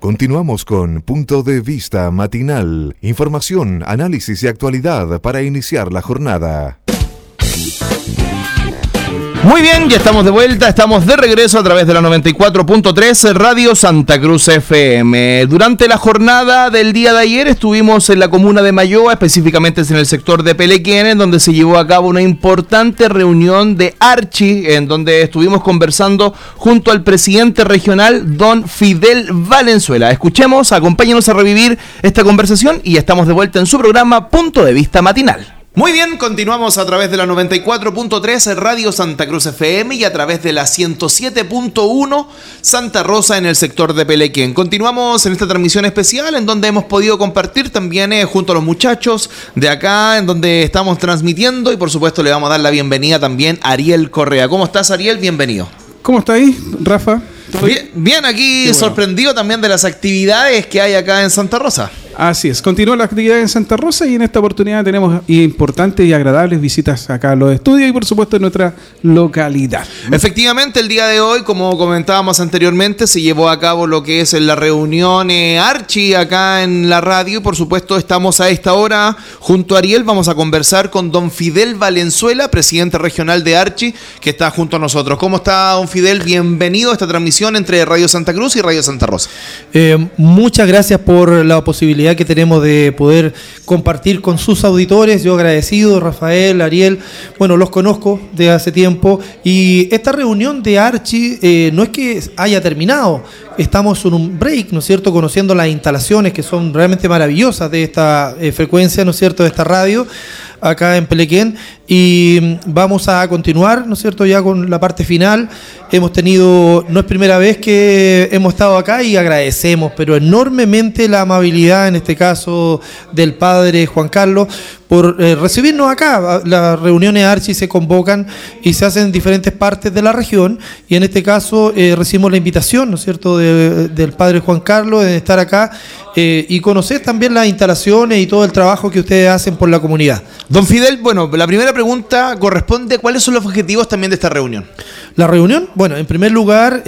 Continuamos con Punto de Vista Matinal. Información, análisis y actualidad para iniciar la jornada. Muy bien, ya estamos de vuelta, estamos de regreso a través de la 94.3 Radio Santa Cruz FM. Durante la jornada del día de ayer estuvimos en la comuna de Mayoa, específicamente en el sector de Pelequén, en donde se llevó a cabo una importante reunión de Archi, en donde estuvimos conversando junto al presidente regional, don Fidel Valenzuela. Escuchemos, acompáñenos a revivir esta conversación y estamos de vuelta en su programa Punto de Vista Matinal. Muy bien, continuamos a través de la 94.3 Radio Santa Cruz FM y a través de la 107.1 Santa Rosa en el sector de Pelequén. Continuamos en esta transmisión especial en donde hemos podido compartir también junto a los muchachos de acá, en donde estamos transmitiendo, y por supuesto le vamos a dar la bienvenida también a Ariel Correa. ¿Cómo estás, Ariel? Bienvenido. ¿Cómo está ahí, Rafa? Bien, aquí sorprendido también de las actividades que hay acá en Santa Rosa. Así es, continúa la actividad en Santa Rosa y en esta oportunidad tenemos importantes y agradables visitas acá a los estudios y por supuesto en nuestra localidad. Efectivamente, el día de hoy, como comentábamos anteriormente, se llevó a cabo lo que es la reunión Archi acá en la radio y por supuesto estamos a esta hora junto a Ariel, vamos a conversar con don Fidel Valenzuela, presidente regional de Archi, que está junto a nosotros. ¿Cómo está, don Fidel? Bienvenido a esta transmisión entre Radio Santa Cruz y Radio Santa Rosa. Muchas gracias por la posibilidad que tenemos de poder compartir con sus auditores. Yo agradecido, Rafael, Ariel, bueno, los conozco de hace tiempo y esta reunión de Archi no es que haya terminado, estamos en un break, ¿no es cierto?, conociendo las instalaciones que son realmente maravillosas de esta frecuencia, ¿no es cierto?, de esta radio acá en Pelequén, y vamos a continuar, ¿no es cierto?, ya con la parte final. Hemos tenido, no es primera vez que hemos estado acá y agradecemos, pero enormemente la amabilidad, en este caso, del padre Juan Carlos, por recibirnos acá. Las reuniones Archi se convocan y se hacen en diferentes partes de la región, y en este caso recibimos la invitación, ¿no es cierto?, del padre Juan Carlos de estar acá y conocer también las instalaciones y todo el trabajo que ustedes hacen por la comunidad. Don Fidel, bueno, la primera pregunta corresponde: ¿cuáles son los objetivos también de esta reunión? La reunión, bueno, en primer lugar,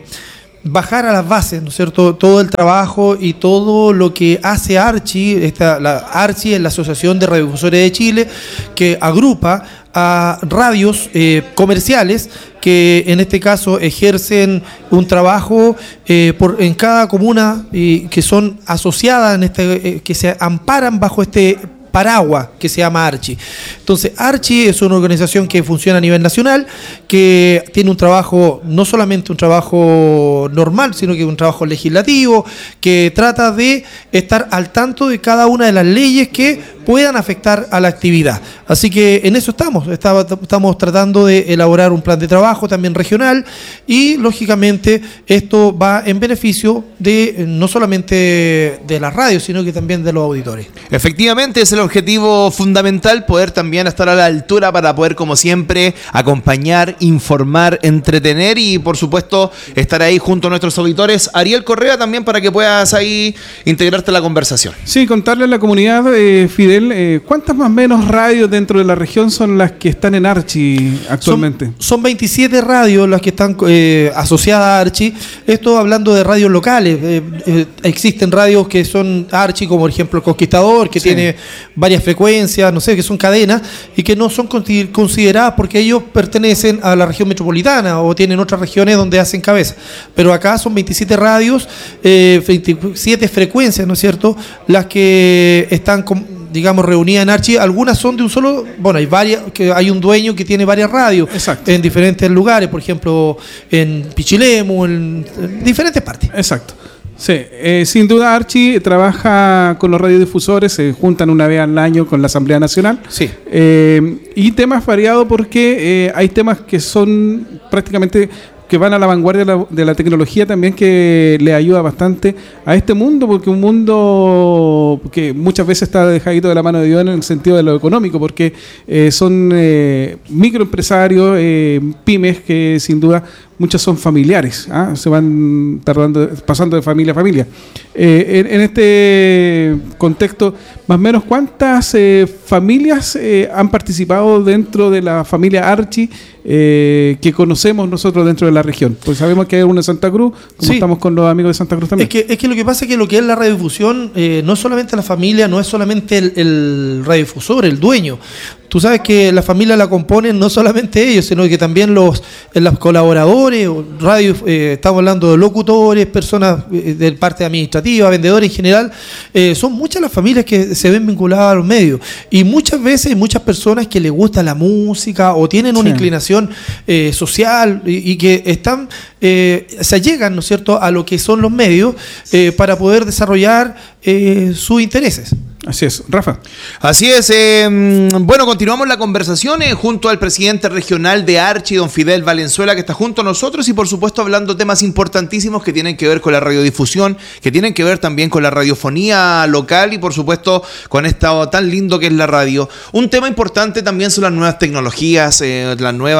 bajar a las bases, ¿no es cierto?, todo el trabajo y todo lo que hace Archi. Archi es la Asociación de Radiodifusores de Chile, que agrupa a radios comerciales que en este caso ejercen un trabajo en cada comuna que son asociadas, que se amparan bajo este paraguas que se llama Archi. Entonces, Archi es una organización que funciona a nivel nacional, que tiene un trabajo, no solamente un trabajo normal, sino que un trabajo legislativo, que trata de estar al tanto de cada una de las leyes que puedan afectar a la actividad. Así que en eso estamos tratando de elaborar un plan de trabajo también regional, y lógicamente esto va en beneficio de no solamente de las radios, sino que también de los auditores. Efectivamente, es el objetivo fundamental, poder también estar a la altura para poder, como siempre, acompañar, informar, entretener y por supuesto estar ahí junto a nuestros auditores. Ariel Correa, también para que puedas ahí integrarte a la conversación. Sí, contarle a la comunidad, Fidel, ¿cuántas más o menos radios dentro de la región son las que están en Archi actualmente? Son 27 radios las que están asociadas a Archi. Esto hablando de radios locales. Existen radios que son Archi, como por ejemplo el Conquistador, que tiene varias frecuencias, no sé, que son cadenas y que no son consideradas porque ellos pertenecen a la región metropolitana o tienen otras regiones donde hacen cabeza. Pero acá son 27 radios, 27 frecuencias, ¿no es cierto?, las que están digamos, reunidas en Archi. Algunas son de un solo, bueno, hay varias, que hay un dueño que tiene varias radios. Exacto. En diferentes lugares, por ejemplo, en Pichilemu, en diferentes partes. Exacto. Sí, sin duda Archi trabaja con los radiodifusores, se juntan una vez al año con la Asamblea Nacional. Sí. Y temas variados porque hay temas que son prácticamente que van a la vanguardia de la tecnología también, que le ayuda bastante a este mundo, porque un mundo que muchas veces está dejadito de la mano de Dios en el sentido de lo económico, porque son microempresarios, pymes que sin duda muchas son familiares, se van pasando de familia a familia. En este contexto, más o menos, ¿cuántas familias han participado dentro de la familia Archi que conocemos nosotros dentro de la región? Pues sabemos que hay una en Santa Cruz, como estamos con los amigos de Santa Cruz también. Es que lo que pasa es que lo que es la radiodifusión no es solamente la familia, no es solamente el radiodifusor, el dueño. Tú sabes que la familia la componen no solamente ellos, sino que también los colaboradores, estamos hablando de locutores, personas de parte administrativa, vendedores en general. Son muchas las familias que se ven vinculadas a los medios. Y muchas veces hay muchas personas que les gusta la música o tienen una inclinación social y que están se allegan, ¿no es cierto?, a lo que son los medios para poder desarrollar sus intereses. Así es, Rafa. Así es. Bueno, continuamos la conversación junto al presidente regional de Archi, don Fidel Valenzuela, que está junto a nosotros y por supuesto hablando temas importantísimos que tienen que ver con la radiodifusión, que tienen que ver también con la radiofonía local y por supuesto con esto tan lindo que es la radio. Un tema importante también son las nuevas tecnologías, el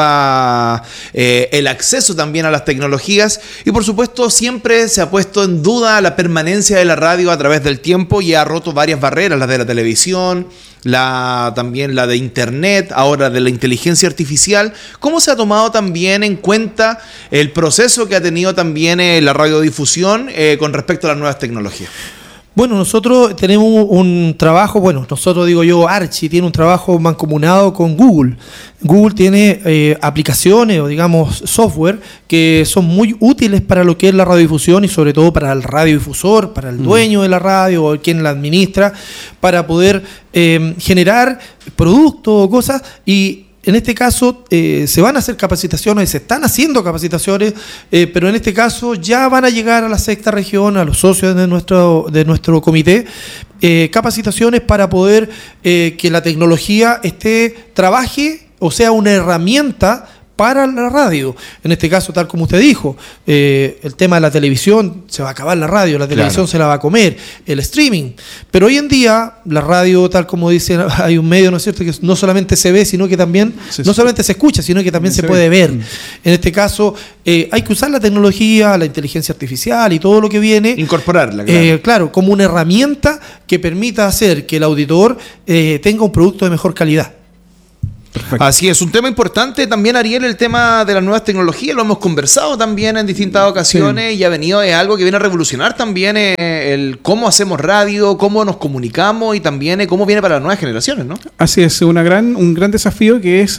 acceso también a las tecnologías y por supuesto siempre se ha puesto en duda la permanencia de la radio a través del tiempo y ha roto varias barreras, las de la televisión, también la de internet, ahora de la inteligencia artificial. ¿Cómo se ha tomado también en cuenta el proceso que ha tenido también la radiodifusión con respecto a las nuevas tecnologías? Bueno, nosotros tenemos un trabajo, Archi tiene un trabajo mancomunado con Google. Google tiene aplicaciones o digamos software que son muy útiles para lo que es la radiodifusión y sobre todo para el radiodifusor, para el dueño de la radio o quien la administra, para poder generar productos o cosas y en este caso se van a hacer capacitaciones, se están haciendo capacitaciones, pero en este caso ya van a llegar a la sexta región, a los socios de nuestro comité, capacitaciones para poder que la tecnología trabaje o sea una herramienta para la radio. En este caso, tal como usted dijo, el tema de la televisión, se va a acabar la radio, la televisión se la va a comer, el streaming. Pero hoy en día, la radio, tal como dicen, hay un medio, ¿no es cierto?, que no solamente se ve, sino que también, no solamente se escucha, sino que también se puede ver. En este caso, hay que usar la tecnología, la inteligencia artificial y todo lo que viene. Incorporarla, claro, como una herramienta que permita hacer que el auditor tenga un producto de mejor calidad. Perfecto. Así es, un tema importante también, Ariel, el tema de las nuevas tecnologías, lo hemos conversado también en distintas ocasiones y ha venido, es algo que viene a revolucionar también el cómo hacemos radio, cómo nos comunicamos y también cómo viene para las nuevas generaciones, ¿no? Así es, un gran desafío que es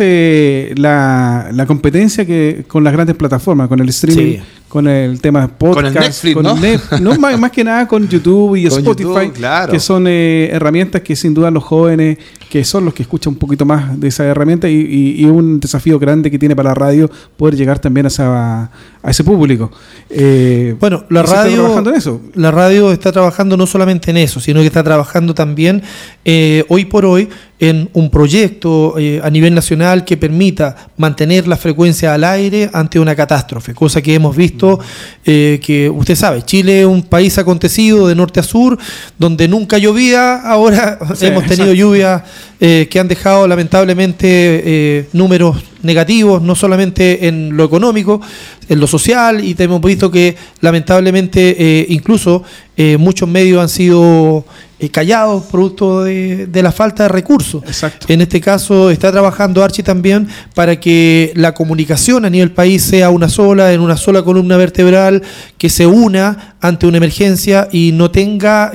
la competencia que con las grandes plataformas, con el streaming, con el tema podcast, con el Netflix, ¿no? Más que nada con YouTube y con Spotify, YouTube, que son herramientas que sin duda los jóvenes, que son los que escuchan un poquito más de esa herramienta y un desafío grande que tiene para la radio poder llegar también a ese público. Bueno, la radio está trabajando no solamente en eso, sino que está trabajando también hoy por hoy en un proyecto a nivel nacional que permita mantener la frecuencia al aire ante una catástrofe, cosa que hemos visto que usted sabe, Chile es un país acontecido de norte a sur, donde nunca llovía, ahora hemos tenido lluvias que han dejado lamentablemente números negativos, no solamente en lo económico, en lo social, y hemos visto que lamentablemente incluso muchos medios han sido callados producto de la falta de recursos. Exacto. En este caso está trabajando Archi también para que la comunicación a nivel país sea una sola, en una sola columna vertebral, que se una ante una emergencia y no tenga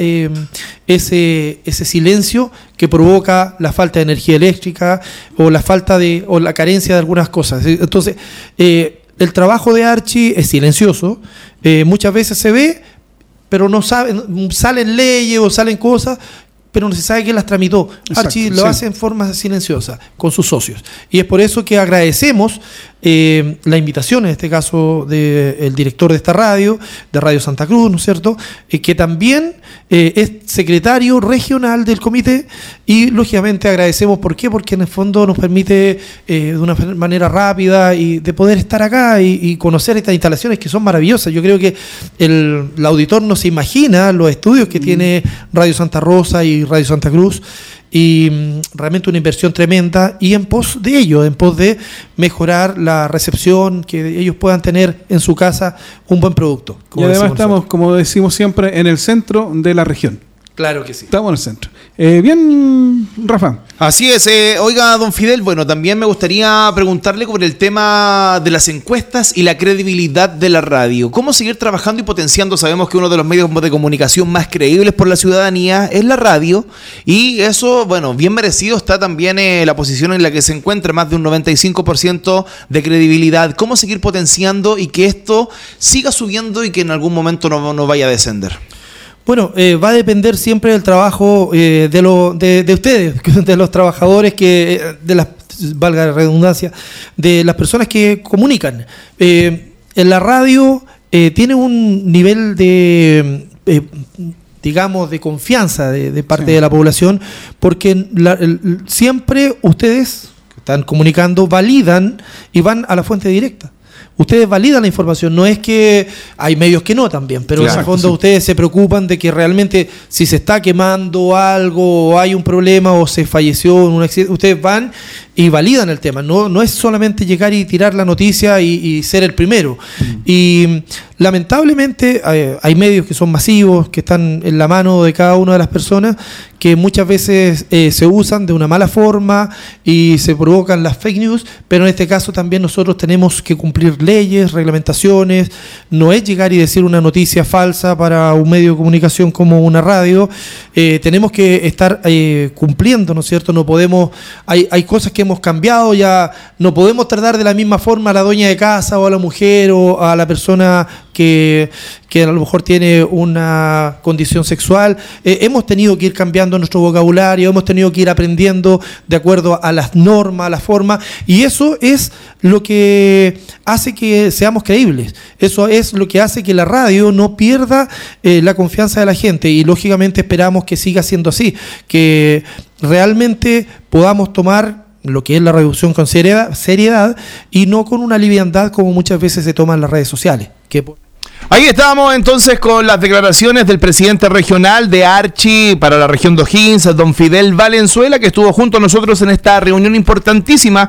ese silencio que provoca la falta de energía eléctrica o la carencia de algunas cosas. Entonces, el trabajo de Archi es silencioso, muchas veces se ve, pero no salen leyes o salen cosas, pero no se sabe quién las tramitó. Archi lo hace en forma silenciosa, con sus socios. Y es por eso que agradecemos la invitación, en este caso, del director de esta radio, de Radio Santa Cruz, ¿no es cierto?, que también es secretario regional del comité y, lógicamente, agradecemos. ¿Por qué? Porque en el fondo nos permite, de una manera rápida, y de poder estar acá y conocer estas instalaciones que son maravillosas. Yo creo que el auditor no se imagina los estudios que tiene Radio Santa Rosa y Radio Santa Cruz, y realmente una inversión tremenda, y en pos de ello, en pos de mejorar la recepción, que ellos puedan tener en su casa un buen producto. Y además estamos, como decimos siempre, en el centro de la región. Claro que sí. Estamos en el centro. Bien, Rafa. Así es. Oiga, don Fidel, bueno, también me gustaría preguntarle sobre el tema de las encuestas y la credibilidad de la radio. ¿Cómo seguir trabajando y potenciando? Sabemos que uno de los medios de comunicación más creíbles por la ciudadanía es la radio, y eso, bueno, bien merecido está también la posición en la que se encuentra, más de un 95% de credibilidad. ¿Cómo seguir potenciando y que esto siga subiendo y que en algún momento no vaya a descender? Bueno, va a depender siempre del trabajo de ustedes, de los trabajadores, de las, valga la redundancia, de las personas que comunican. En la radio tiene un nivel de, digamos, de confianza de parte de la población, porque siempre ustedes que están comunicando validan y van a la fuente directa. Ustedes validan la información, no es que hay medios que no también, pero en el fondo ustedes se preocupan de que realmente si se está quemando algo, o hay un problema, o se falleció en un accidente, ustedes van y validan el tema. No es solamente llegar y tirar la noticia y ser el primero. Y lamentablemente hay medios que son masivos, que están en la mano de cada una de las personas, que muchas veces se usan de una mala forma y se provocan las fake news, pero en este caso también nosotros tenemos que cumplir leyes, reglamentaciones. No es llegar y decir una noticia falsa para un medio de comunicación como una radio. Tenemos que estar cumpliendo, ¿no es cierto? No podemos, hay cosas que hemos cambiado, ya no podemos tratar de la misma forma a la dueña de casa o a la mujer o a la persona que a lo mejor tiene una condición sexual. Hemos tenido que ir cambiando nuestro vocabulario, hemos tenido que ir aprendiendo de acuerdo a las normas, a la forma, y eso es lo que hace que seamos creíbles. Eso es lo que hace que la radio no pierda la confianza de la gente, y lógicamente esperamos que siga siendo así, que realmente podamos tomar lo que es la reducción con seriedad y no con una liviandad como muchas veces se toma en las redes sociales. Ahí estábamos entonces con las declaraciones del presidente regional de Archi para la región de O'Higgins, don Fidel Valenzuela, que estuvo junto a nosotros en esta reunión importantísima,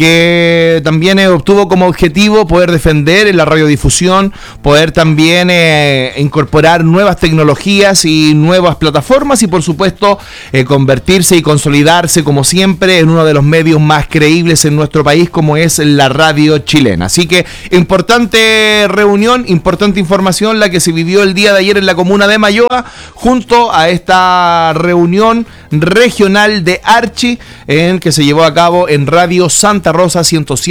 que también obtuvo como objetivo poder defender en la radiodifusión, poder también incorporar nuevas tecnologías y nuevas plataformas, y por supuesto convertirse y consolidarse como siempre en uno de los medios más creíbles en nuestro país, como es la radio chilena. Así que importante reunión, importante información la que se vivió el día de ayer en la comuna de Mayoa, junto a esta reunión regional de Archi, que se llevó a cabo en Radio Santa Rosa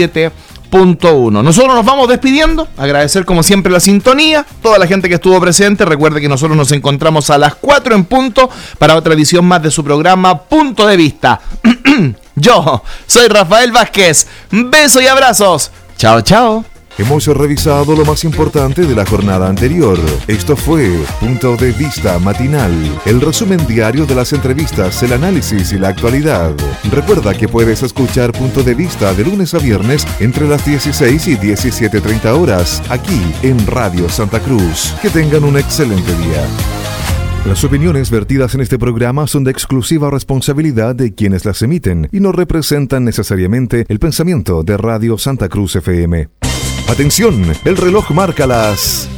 107.1. Nosotros nos vamos despidiendo, agradecer como siempre la sintonía, toda la gente que estuvo presente. Recuerde que nosotros nos encontramos a las 4 en punto para otra edición más de su programa Punto de Vista. Yo soy Rafael Vázquez, besos y abrazos, chao chao. Hemos revisado lo más importante de la jornada anterior. Esto fue Punto de Vista Matinal, el resumen diario de las entrevistas, el análisis y la actualidad. Recuerda que puedes escuchar Punto de Vista de lunes a viernes entre las 16 y 17:30 horas, aquí en Radio Santa Cruz. Que tengan un excelente día. Las opiniones vertidas en este programa son de exclusiva responsabilidad de quienes las emiten y no representan necesariamente el pensamiento de Radio Santa Cruz FM. Atención, el reloj marca las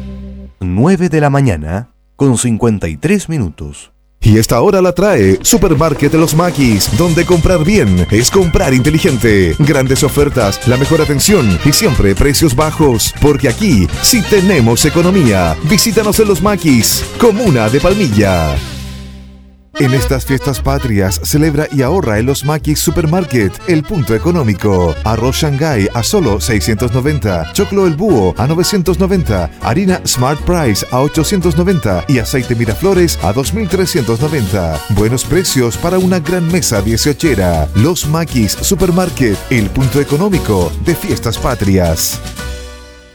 9 de la mañana con 53 minutos. Y esta hora la trae Supermarket Los Maquis, donde comprar bien es comprar inteligente. Grandes ofertas, la mejor atención y siempre precios bajos, porque aquí sí tenemos economía. Visítanos en Los Maquis, comuna de Palmilla. En estas fiestas patrias, celebra y ahorra en Los Maquis Supermarket, el punto económico. Arroz Shanghai a solo 690, choclo El Búho a 990, harina Smart Price a 890 y aceite Miraflores a 2.390. Buenos precios para una gran mesa 18era. Los Maquis Supermarket, el punto económico de fiestas patrias.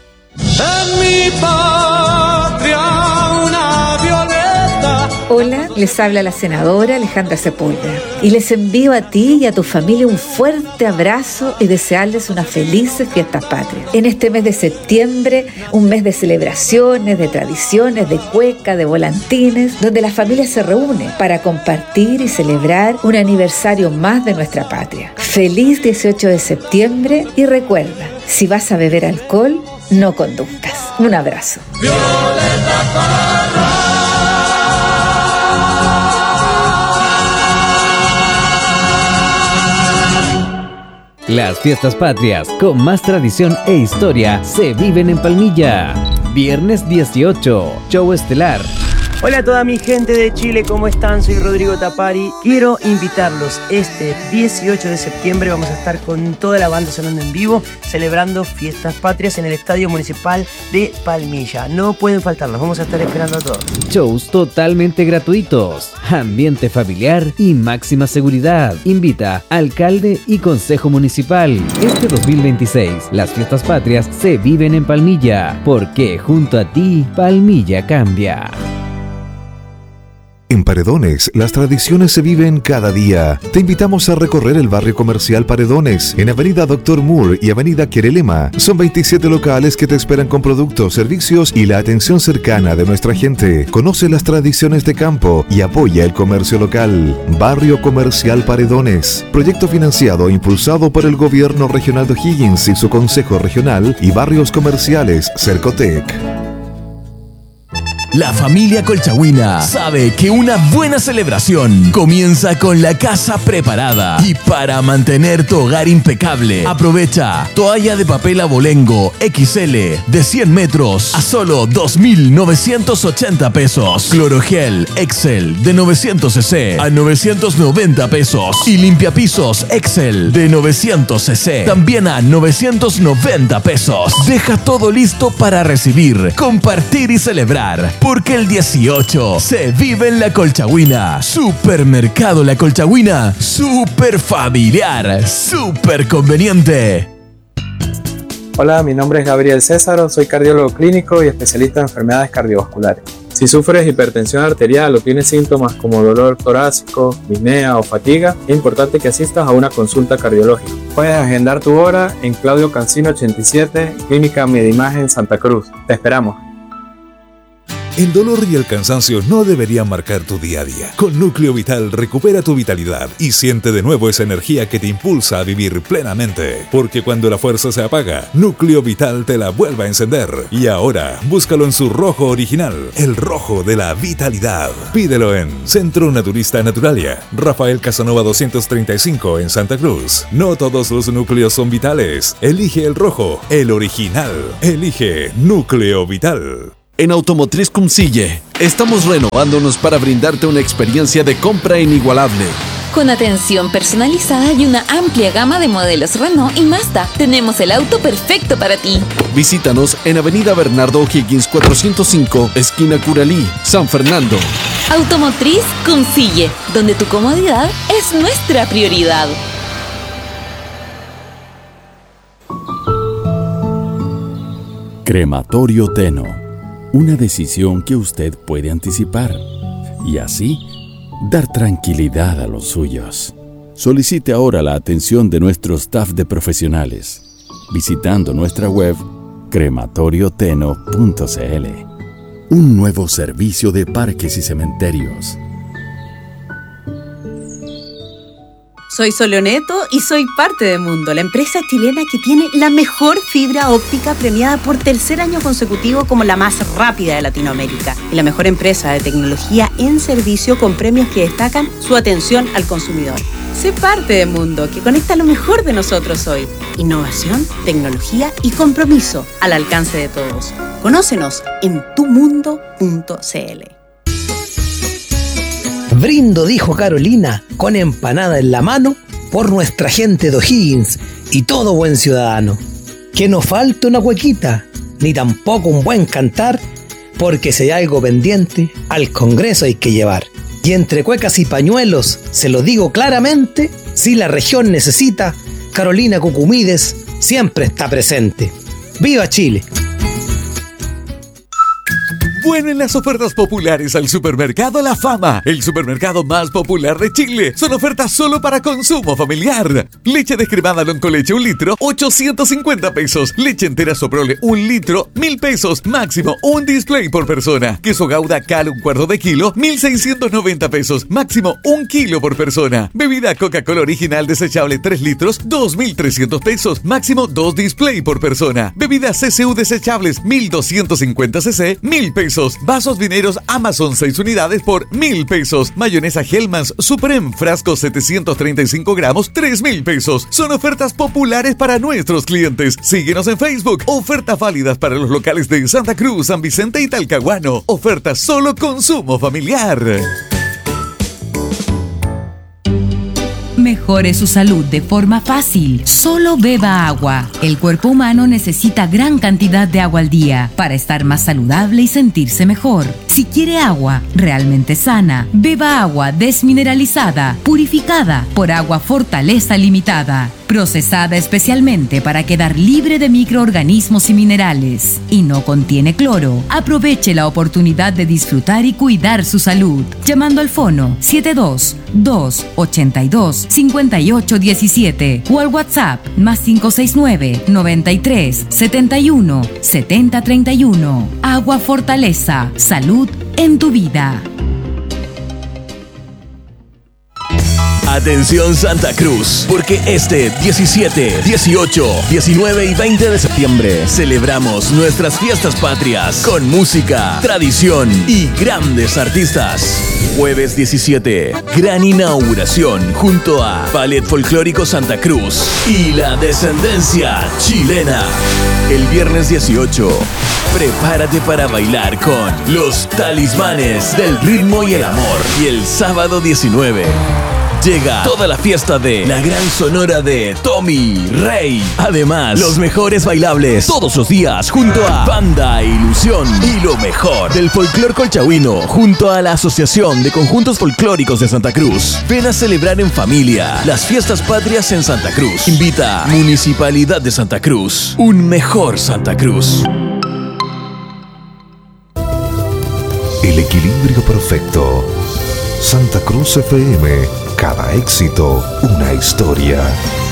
En mi patria una violeta. Hola, Les habla la senadora Alejandra Sepúlveda y les envío a ti y a tu familia un fuerte abrazo y desearles unas felices fiestas patrias. En este mes de septiembre, un mes de celebraciones, de tradiciones, de cueca, de volantines, donde la familia se reúne para compartir y celebrar un aniversario más de nuestra patria. Feliz 18 de septiembre y recuerda, si vas a beber alcohol, no conduzcas. Un abrazo. Las fiestas patrias con más tradición e historia se viven en Palmilla. Viernes 18, show estelar. Hola a toda mi gente de Chile, ¿cómo están? Soy Rodrigo Tapari. Quiero invitarlos este 18 de septiembre. Vamos a estar con toda la banda sonando en vivo, celebrando fiestas patrias en el Estadio Municipal de Palmilla. No pueden faltarlos, vamos a estar esperando a todos. Shows totalmente gratuitos, ambiente familiar y máxima seguridad. Invita alcalde y consejo municipal. Este 2026, las fiestas patrias se viven en Palmilla, porque junto a ti, Palmilla cambia. En Paredones, las tradiciones se viven cada día. Te invitamos a recorrer el barrio comercial Paredones, en Avenida Dr. Moore y Avenida Querelema. Son 27 locales que te esperan con productos, servicios y la atención cercana de nuestra gente. Conoce las tradiciones de campo y apoya el comercio local. Barrio Comercial Paredones. Proyecto financiado e impulsado por el Gobierno Regional de O'Higgins y su Consejo Regional y Barrios Comerciales Cercotec. La familia Colchagüina sabe que una buena celebración comienza con la casa preparada. Y para mantener tu hogar impecable, aprovecha toalla de papel abolengo XL de 100 metros a solo 2.980 pesos. Clorogel Excel de 900 cc a 990 pesos. Y limpiapisos Excel de 900 cc también a 990 pesos. Deja todo listo para recibir, compartir y celebrar. Porque el 18 se vive en La Colchagüina. Supermercado La Colchagüina. Super familiar. Super conveniente. Hola, mi nombre es Gabriel Césaro. Soy cardiólogo clínico y especialista en enfermedades cardiovasculares. Si sufres hipertensión arterial o tienes síntomas como dolor torácico, disnea o fatiga, es importante que asistas a una consulta cardiológica. Puedes agendar tu hora en Claudio Cancino 87, Clínica Medimagen Santa Cruz. Te esperamos. El dolor y el cansancio no deberían marcar tu día a día. Con Núcleo Vital recupera tu vitalidad y siente de nuevo esa energía que te impulsa a vivir plenamente. Porque cuando la fuerza se apaga, Núcleo Vital te la vuelve a encender. Y ahora, búscalo en su rojo original, el rojo de la vitalidad. Pídelo en Centro Naturista Naturalia, Rafael Casanova 235 en Santa Cruz. No todos los núcleos son vitales. Elige el rojo, el original. Elige Núcleo Vital. En Automotriz Cumcille, estamos renovándonos para brindarte una experiencia de compra inigualable. Con atención personalizada y una amplia gama de modelos Renault y Mazda, tenemos el auto perfecto para ti. Visítanos en Avenida Bernardo O'Higgins 405, esquina Curalí, San Fernando. Automotriz Cumcille, donde tu comodidad es nuestra prioridad. Crematorio Teno. Una decisión que usted puede anticipar y así dar tranquilidad a los suyos. Solicite ahora la atención de nuestro staff de profesionales visitando nuestra web crematorioteno.cl. Un nuevo servicio de parques y cementerios. Soy Soloneto y soy parte de Mundo, la empresa chilena que tiene la mejor fibra óptica premiada por tercer año consecutivo como la más rápida de Latinoamérica y la mejor empresa de tecnología en servicio con premios que destacan su atención al consumidor. Sé parte de Mundo, que conecta lo mejor de nosotros hoy. Innovación, tecnología y compromiso al alcance de todos. Conócenos en tumundo.cl. Brindo, dijo Carolina, con empanada en la mano, por nuestra gente de O'Higgins y todo buen ciudadano. Que no falte una cuequita, ni tampoco un buen cantar, porque si hay algo pendiente, al Congreso hay que llevar. Y entre cuecas y pañuelos, se lo digo claramente, si la región necesita, Carolina Cucumides siempre está presente. ¡Viva Chile! Vuelven las ofertas populares al Supermercado La Fama, el supermercado más popular de Chile. Son ofertas solo para consumo familiar. Leche descremada Loncoleche 1 litro, 850 pesos. Leche entera Soprole 1 litro, 1000 pesos. Máximo un display por persona. Queso Gouda Cal 1/4 de kilo, 1690 pesos. Máximo 1 kilo por persona. Bebida Coca-Cola original desechable 3 litros, 2300 pesos. Máximo 2 display por persona. Bebidas CCU desechables 1250 cc, 1000 pesos. Vasos vineros Amazon 6 unidades por 1000 pesos. Mayonesa Hellmann's Supreme frasco 735 gramos, 3000 pesos. Son ofertas populares para nuestros clientes. Síguenos en Facebook. Ofertas válidas para los locales de Santa Cruz, San Vicente y Talcahuano. Ofertas solo consumo familiar. Mejore su salud de forma fácil. Solo beba agua. El cuerpo humano necesita gran cantidad de agua al día para estar más saludable y sentirse mejor. Si quiere agua realmente sana, beba agua desmineralizada, purificada por Agua Fortaleza Limitada, procesada especialmente para quedar libre de microorganismos y minerales. Y no contiene cloro. Aproveche la oportunidad de disfrutar y cuidar su salud. Llamando al fono 72-282-5817 o al WhatsApp +569 93 71 70 31. Agua Fortaleza. Salud en tu vida. Atención Santa Cruz, porque este 17, 18, 19 y 20 de septiembre celebramos nuestras fiestas patrias con música, tradición y grandes artistas. Jueves 17, gran inauguración junto a Ballet Folclórico Santa Cruz y la Descendencia Chilena. El viernes 18, prepárate para bailar con los Talismanes del Ritmo y el Amor. Y el sábado 19, llega toda la fiesta de la gran sonora de Tommy Rey. Además, los mejores bailables todos los días junto a Banda Ilusión y lo mejor del folclor colchagüino junto a la Asociación de Conjuntos Folclóricos de Santa Cruz. Ven a celebrar en familia las fiestas patrias en Santa Cruz. Invita Municipalidad de Santa Cruz. Un mejor Santa Cruz. El equilibrio perfecto. Santa Cruz FM. Cada éxito, una historia.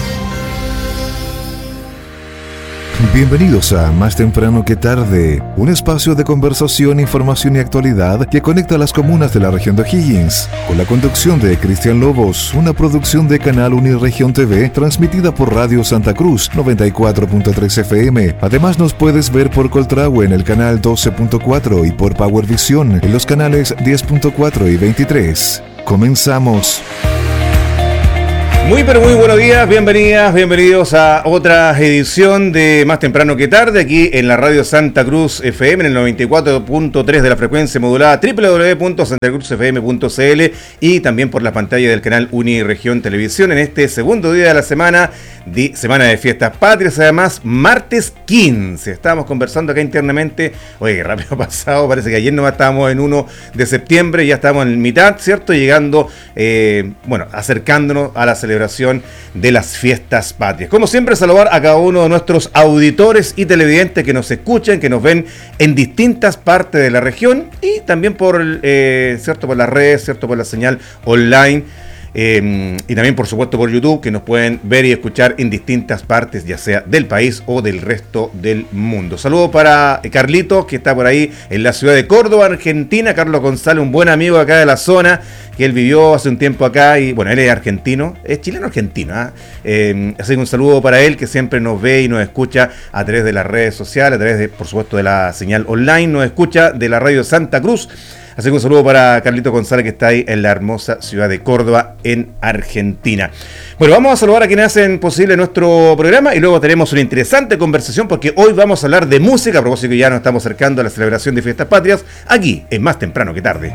Bienvenidos a Más Temprano que Tarde, un espacio de conversación, información y actualidad que conecta a las comunas de la región de O'Higgins, con la conducción de Cristian Lobos, una producción de Canal Uniregión TV, transmitida por Radio Santa Cruz 94.3 FM. Además nos puedes ver por Coltrahue en el canal 12.4 y por Power Vision en los canales 10.4 y 23. Comenzamos. Muy pero muy buenos días, bienvenidas, bienvenidos a otra edición de Más Temprano que Tarde, aquí en la Radio Santa Cruz FM, en el 94.3 de la frecuencia modulada, www.santacruzfm.cl y también por la pantalla del canal Uniregión Televisión en este segundo día de la semana de Fiestas Patrias, además martes 15. Estábamos conversando acá internamente, oye, rápido pasado, parece que ayer nomás estábamos en 1 de septiembre, ya estamos en mitad, ¿cierto? Llegando, acercándonos a la celebración de las Fiestas Patrias. Como siempre, saludar a cada uno de nuestros auditores y televidentes que nos escuchan, que nos ven en distintas partes de la región y también por las redes, ¿cierto? Por la señal online. Y también por supuesto por YouTube, que nos pueden ver y escuchar en distintas partes, ya sea del país o del resto del mundo. Saludos para Carlitos, que está por ahí en la ciudad de Córdoba, Argentina. Carlos González, un buen amigo acá de la zona, que él vivió hace un tiempo acá y bueno, él es argentino, es chileno-argentino, ¿eh? Así que un saludo para él, que siempre nos ve y nos escucha a través de las redes sociales, a través de, por supuesto, de la señal online, nos escucha de la Radio Santa Cruz. Así que un saludo para Carlito González, que está ahí en la hermosa ciudad de Córdoba, en Argentina. Bueno, vamos a saludar a quienes hacen posible nuestro programa y luego tenemos una interesante conversación porque hoy vamos a hablar de música, a propósito que ya nos estamos acercando a la celebración de Fiestas Patrias, aquí en Más Temprano que Tarde.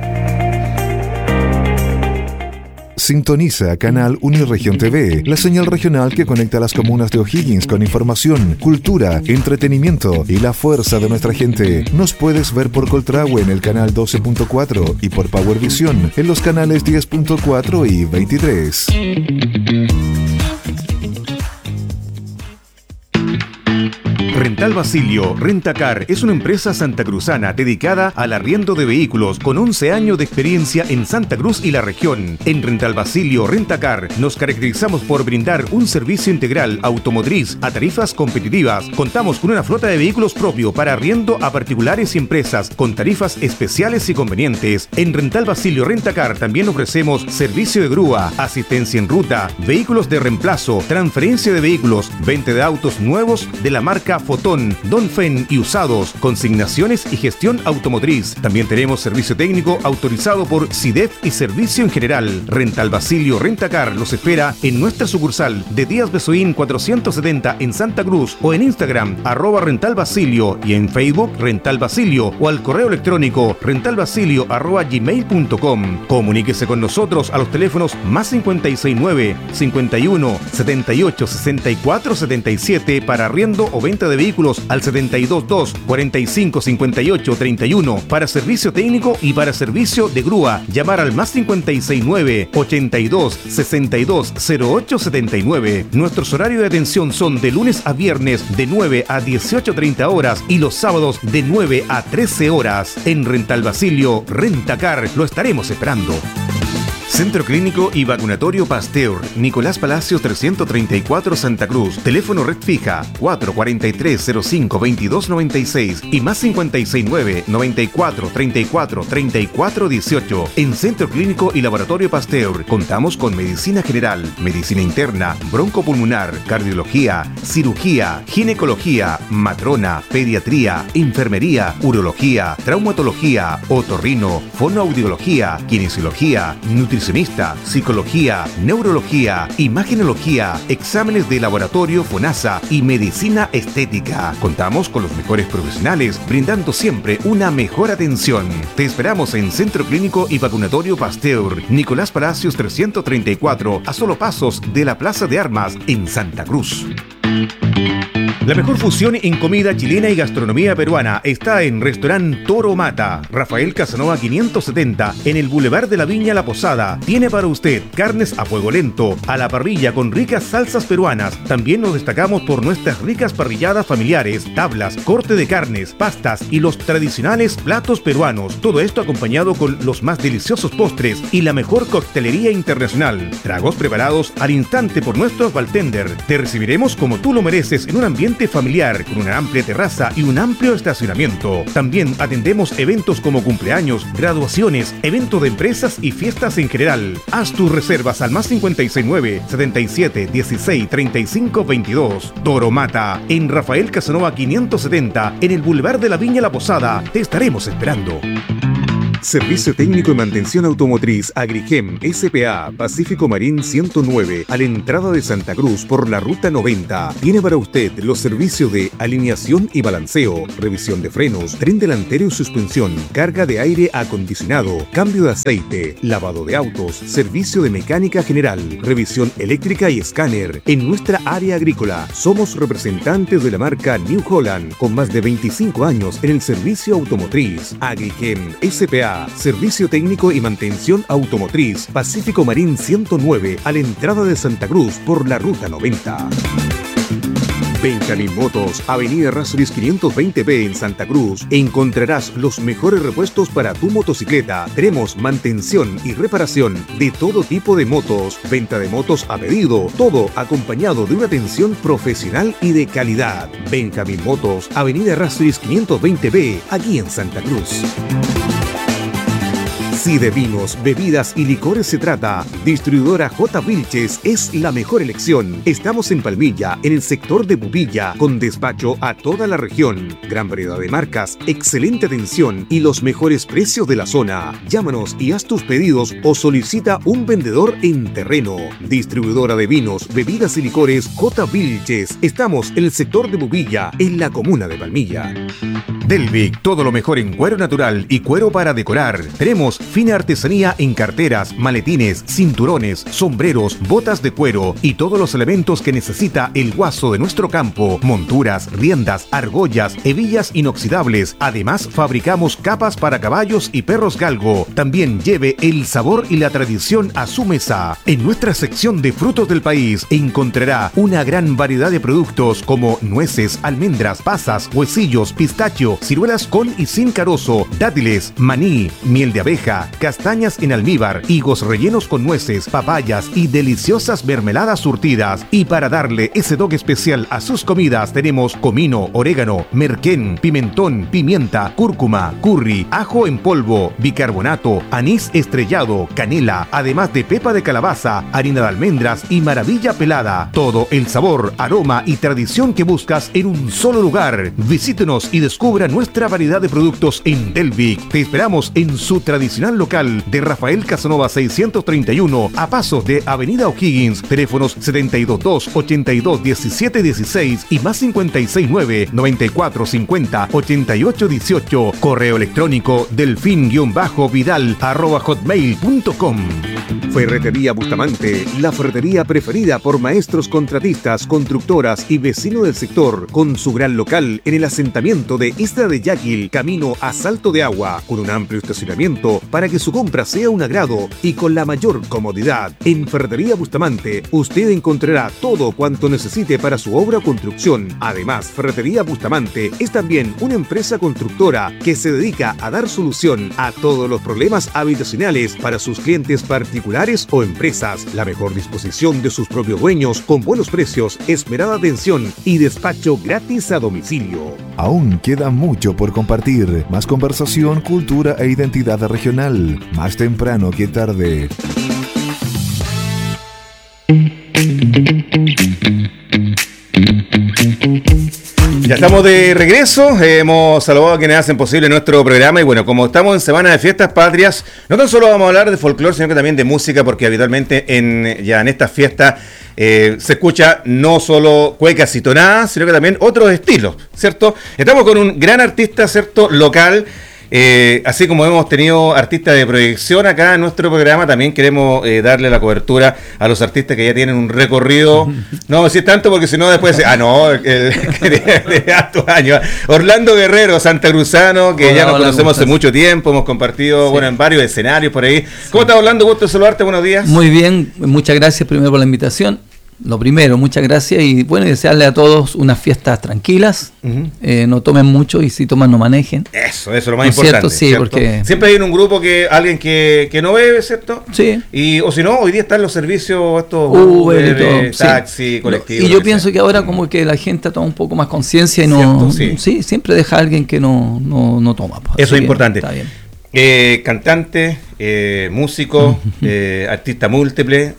Sintoniza Canal Uniregión TV, la señal regional que conecta a las comunas de O'Higgins con información, cultura, entretenimiento y la fuerza de nuestra gente. Nos puedes ver por Coltrahue en el canal 12.4 y por Power Vision en los canales 10.4 y 23. Rental Basilio Rentacar es una empresa santacruzana dedicada al arriendo de vehículos con 11 años de experiencia en Santa Cruz y la región. En Rental Basilio Rentacar nos caracterizamos por brindar un servicio integral automotriz a tarifas competitivas. Contamos con una flota de vehículos propio para arriendo a particulares y empresas con tarifas especiales y convenientes. En Rental Basilio Rentacar también ofrecemos servicio de grúa, asistencia en ruta, vehículos de reemplazo, transferencia de vehículos, venta de autos nuevos de la marca Fotón, Donfen y usados, consignaciones y gestión automotriz. También tenemos servicio técnico autorizado por SIDEF y servicio en general. Rental Basilio Rentacar los espera en nuestra sucursal de Díaz Besoín 470 en Santa Cruz o en Instagram @rentalbasilio y en Facebook Rental Basilio o al correo electrónico rentalbasilio@gmail.com. Comuníquese con nosotros a los teléfonos más 569 51 78 64 77 para arriendo o venta de vehículos, al 722 45 58 31 para servicio técnico y para servicio de grúa. Llamar al más 569 82 62 08 79. Nuestros horarios de atención son de lunes a viernes de 9 a 18:30 horas y los sábados de 9 a 13 horas. En Rental Basilio Rentacar lo estaremos esperando. Centro Clínico y Vacunatorio Pasteur, Nicolás Palacios 334 Santa Cruz. Teléfono red fija 443-05-2296 y más 569 94 34 34 18. En Centro Clínico y Laboratorio Pasteur contamos con medicina general, medicina interna, broncopulmonar, cardiología, cirugía, ginecología, matrona, pediatría, enfermería, urología, traumatología, otorrino, fonoaudiología, kinesiología, nutricionista, psicología, neurología, imagenología, exámenes de laboratorio FONASA y medicina estética. Contamos con los mejores profesionales, brindando siempre una mejor atención. Te esperamos en Centro Clínico y Vacunatorio Pasteur, Nicolás Palacios 334, a solo pasos de la Plaza de Armas en Santa Cruz. La mejor fusión en comida chilena y gastronomía peruana está en Restaurant Toro Mata, Rafael Casanova 570, en el Boulevard de la Viña La Posada. Tiene para usted carnes a fuego lento, a la parrilla con ricas salsas peruanas. También nos destacamos por nuestras ricas parrilladas familiares, tablas, corte de carnes, pastas y los tradicionales platos peruanos. Todo esto acompañado con los más deliciosos postres y la mejor coctelería internacional. Tragos preparados al instante por nuestros bartender. Te recibiremos como tú lo mereces en un ambiente familiar con una amplia terraza y un amplio estacionamiento. También atendemos eventos como cumpleaños, graduaciones, eventos de empresas y fiestas en general. Haz tus reservas al más 569 77 16 35 22. Toro Mata, en Rafael Casanova 570, en el Boulevard de la Viña La Posada. Te estaremos esperando. Servicio técnico y mantención automotriz Agrigem S.p.A. Pacífico Marín 109, a la entrada de Santa Cruz por la ruta 90. Tiene para usted los servicios de alineación y balanceo, revisión de frenos, tren delantero y suspensión, carga de aire acondicionado, cambio de aceite, lavado de autos, servicio de mecánica general, revisión eléctrica y escáner. En nuestra área agrícola somos representantes de la marca New Holland con más de 25 años en el servicio automotriz. Agrigem S.p.A. Servicio técnico y mantención automotriz Pacífico Marín 109, a la entrada de Santa Cruz por la ruta 90. Benjamín Motos, Avenida Errázuriz 520B en Santa Cruz. Encontrarás los mejores repuestos para tu motocicleta. Tenemos mantención y reparación de todo tipo de motos, venta de motos a pedido, todo acompañado de una atención profesional y de calidad. Benjamín Motos, Avenida Errázuriz 520B, aquí en Santa Cruz. Si de vinos, bebidas y licores se trata, Distribuidora J. Vilches es la mejor elección. Estamos en Palmilla, en el sector de Pupilla, con despacho a toda la región. Gran variedad de marcas, excelente atención y los mejores precios de la zona. Llámanos y haz tus pedidos o solicita un vendedor en terreno. Distribuidora de vinos, bebidas y licores J. Vilches. Estamos en el sector de Pupilla, en la comuna de Palmilla. Delvic, todo lo mejor en cuero natural y cuero para decorar. Tenemos fina artesanía en carteras, maletines, cinturones, sombreros, botas de cuero y todos los elementos que necesita el guaso de nuestro campo. Monturas, riendas, argollas, hebillas inoxidables. Además, fabricamos capas para caballos y perros galgo. También lleve el sabor y la tradición a su mesa. En nuestra sección de frutos del país encontrará una gran variedad de productos como nueces, almendras, pasas, huesillos, pistachio, ciruelas con y sin carozo, dátiles, maní, miel de abeja, castañas en almíbar, higos rellenos con nueces, papayas y deliciosas mermeladas surtidas. Y para darle ese toque especial a sus comidas tenemos comino, orégano, merquén, pimentón, pimienta, cúrcuma, curry, ajo en polvo, bicarbonato, anís estrellado, canela, además de pepa de calabaza, harina de almendras y maravilla pelada. Todo el sabor, aroma y tradición que buscas en un solo lugar. Visítenos y descubra nuestra variedad de productos en Delvic. Te esperamos en su tradicional local de Rafael Casanova 631 a pasos de Avenida O'Higgins. Teléfonos 722-82-1716 y más 569-9450-8818. Correo electrónico delfin-vidal@hotmail.com. Ferretería Bustamante, la ferretería preferida por maestros contratistas, constructoras y vecinos del sector, con su gran local en el asentamiento de Isla de Yaquil, camino a Salto de Agua, con un amplio estacionamiento para que su compra sea un agrado y con la mayor comodidad. En Ferretería Bustamante, usted encontrará todo cuanto necesite para su obra o construcción. Además, Ferretería Bustamante es también una empresa constructora que se dedica a dar solución a todos los problemas habitacionales para sus clientes particulares o empresas. La mejor disposición de sus propios dueños con buenos precios, esmerada atención y despacho gratis a domicilio. Aún queda mucho por compartir. Más conversación, cultura e identidad regional. Más temprano que tarde. Ya estamos de regreso, hemos saludado a quienes hacen posible nuestro programa y bueno, como estamos en Semana de Fiestas Patrias, no tan solo vamos a hablar de folclore, sino que también de música, porque habitualmente ya en estas fiestas se escucha no solo cuecas y tonadas, sino que también otros estilos, ¿cierto? Estamos con un gran artista, ¿cierto?, local. Así como hemos tenido artistas de proyección acá en nuestro programa, también queremos darle la cobertura a los artistas que ya tienen un recorrido. No decir tanto porque si no después de altos años. Orlando Guerrero, santacruzano, que ya nos conocemos hace mucho tiempo, hemos compartido en varios escenarios por ahí. ¿Cómo estás, Orlando? Gusto de saludarte, buenos días. Muy bien, muchas gracias primero por la invitación. Lo primero, muchas gracias y bueno, desearle a todos unas fiestas tranquilas, no tomen mucho y si toman no manejen. Eso es lo más importante. Sí, ¿cierto? Porque siempre hay en un grupo alguien que no bebe, ¿cierto? Sí. O si no, hoy día están los servicios estos Uber, taxi, colectivos. Y yo pienso que ahora como que la gente toma un poco más conciencia y no, siempre deja a alguien que no toma. Pues. Eso es importante. Está bien. Cantante, músico, artista múltiple,